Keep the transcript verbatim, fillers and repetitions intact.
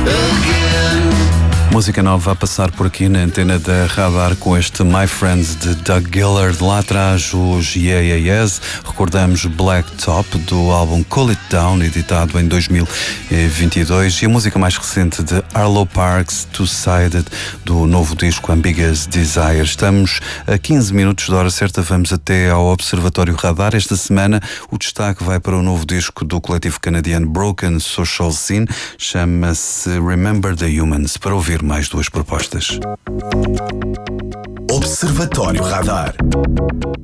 Música nova a passar por aqui na antena da Radar com este My Friends de Doug Gillard. Lá atrás os Yeah Yeah Yeahs. Recordamos Black Top do álbum Cool It Down, editado em dois mil e vinte e dois. E a música mais recente de Arlo Parks, Two-Sided, do novo disco Ambiguous Desire. Estamos a quinze minutos da hora certa, vamos até ao Observatório Radar. Esta semana o destaque vai para o novo disco do coletivo canadiano Broken Social Scene. Chama-se Remember the Humans. Para ouvir mais duas propostas. Observatório Radar.